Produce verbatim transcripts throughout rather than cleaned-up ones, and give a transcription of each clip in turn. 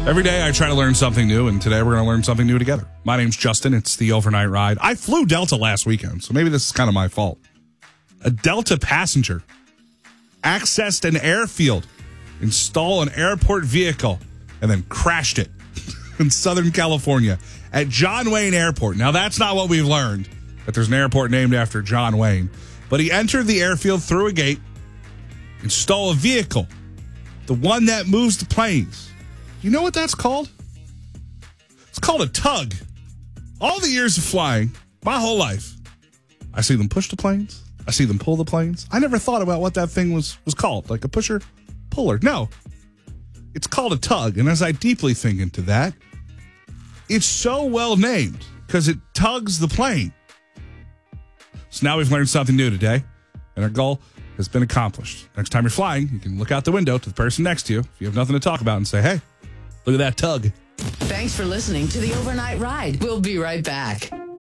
Every day I try to learn something new, and today we're going to learn something new together. My name's Justin. It's the Overnight Ride. I flew Delta last weekend, so maybe this is kind of my fault. A Delta passenger accessed an airfield, installed an airport vehicle, and then crashed it in Southern California at John Wayne Airport. Now, that's not what we've learned, that there's an airport named after John Wayne. But he entered the airfield through a gate and stole a vehicle, the one that moves the planes. You know what that's called? It's called a tug. All the years of flying, my whole life, I see them push the planes. I see them pull the planes. I never thought about what that thing was, was called, like a pusher, puller. No, it's called a tug. And as I deeply think into that, it's so well named because it tugs the plane. So now we've learned something new today, and our goal has been accomplished. Next time you're flying, you can look out the window to the person next to you if you have nothing to talk about and say, hey, look at that tug. Thanks for listening to the Overnight Ride. We'll be right back.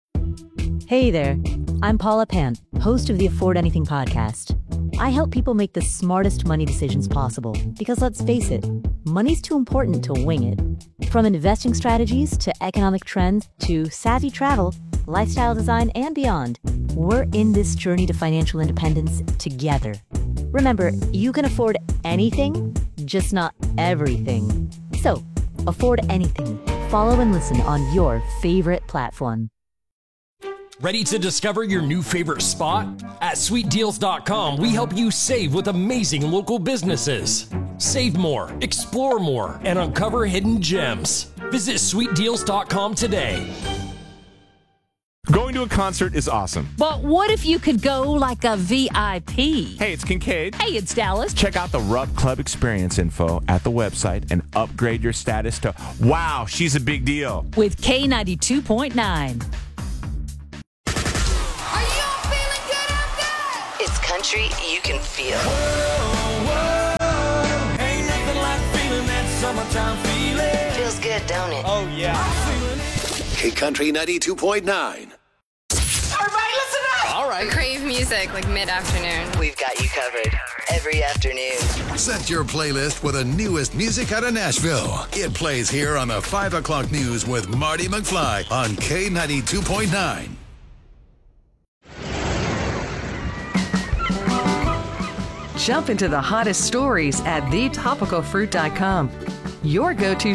Hey there. I'm Paula Pant, host of the Afford Anything podcast. I help people make the smartest money decisions possible because, let's face it, money's too important to wing it. From investing strategies to economic trends to savvy travel, lifestyle design, and beyond, we're in this journey to financial independence together. Remember, you can afford anything, just not everything. So, afford anything. Follow and listen on your favorite platform. Ready to discover your new favorite spot? At sweet deals dot com, we help you save with amazing local businesses. Save more, explore more, and uncover hidden gems. Visit sweet deals dot com today. Going to a concert is awesome. But what if you could go like a V I P? Hey, it's Kincaid. Hey, it's Dallas. Check out the Rupp Club experience info at the website and upgrade your status to, wow, she's a big deal. With K ninety-two point nine. It's country you can feel. Whoa, whoa, ain't nothing like feeling that summertime feeling. Feels good, don't it? Oh, yeah. K Country ninety-two point nine. Everybody listen up! All right. Crave music like mid-afternoon. We've got you covered every afternoon. Set your playlist with the newest music out of Nashville. It plays here on the five o'clock news with Marty McFly on K ninety-two point nine. Jump into the hottest stories at the topical fruit dot com. Your go-to